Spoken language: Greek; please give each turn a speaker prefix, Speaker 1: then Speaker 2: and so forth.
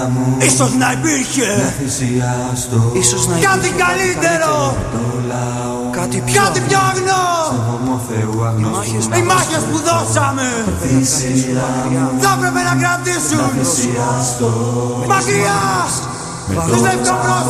Speaker 1: Ίσως να υπήρχε
Speaker 2: ίσως να
Speaker 1: κάτι καλύτερο,
Speaker 2: κάτι
Speaker 1: πιο αγνό. Οι μάχες που δώσαμε θα έπρεπε να κρατήσουν μακριά τους λευκοπρόσωπους.